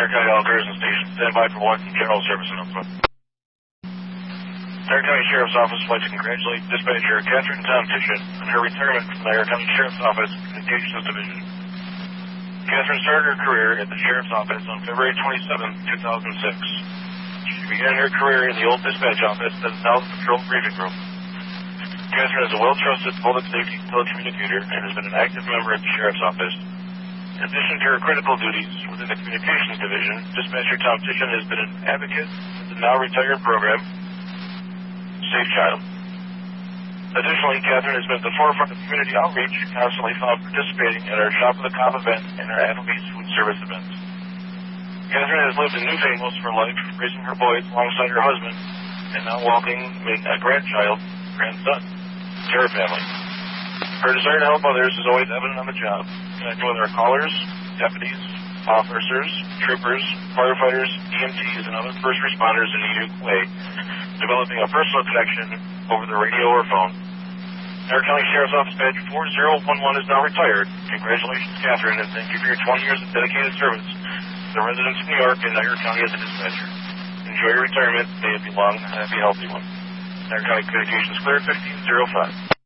County all cars and stations stand by for walking general service announcement. Dyer County Sheriff's Office would like to congratulate dispatcher Catherine Tomtitian on her retirement from the Dyer County Sheriff's Office Communications Division. Catherine started her career at the Sheriff's Office on February 27, 2006. She began her career in the old dispatch office at the South Patrol Briefing Room. Catherine is a well-trusted public safety telecommunicator and has been an active member at the Sheriff's Office. In addition to her critical duties within the Communications Division, Dispatcher Tomtitian has been an advocate for the now-retired program, Safe Child. Additionally, Catherine has been at the forefront of community outreach, constantly found participating in our Shop of the Cop event and our Applebee's food service events. Catherine has lived in New Famos for life, raising her boys alongside her husband, and now welcoming a grandson, to her family. Her desire to help others is always evident on the job, connecting with our callers, deputies, officers, troopers, firefighters, EMTs, and other first responders in a unique way, developing a personal connection over the radio or phone. Dyer County Sheriff's Office Badge 4011 is now retired. Congratulations, Catherine, and thank you for your 20 years of dedicated service to the residents of New York and Dyer County as a dispatcher. Enjoy your retirement. May it be long, happy, healthy one. Dyer County Communications clear 1505.